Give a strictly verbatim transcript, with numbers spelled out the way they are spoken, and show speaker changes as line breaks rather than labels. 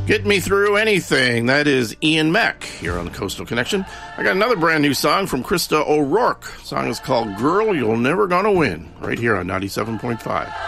Get Me Through Anything. That is Ian Mack here on the Coastal Connection. I got another brand new song from Krista O'Rourke. The song is called Girl You're Never Gonna Win, right here on ninety-seven point five.